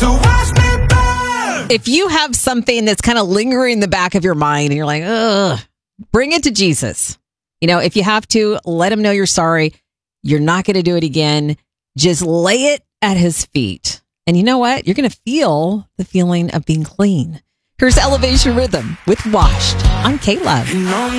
So wash me back. If you have something that's kind of lingering in the back of your mind and you're like, ugh, bring it to Jesus. You know, if you have to, let him know you're sorry. You're not going to do it again. Just lay it at his feet. And you know what? You're going to feel the feeling of being clean. Here's Elevation Rhythm with Washed on K-Love.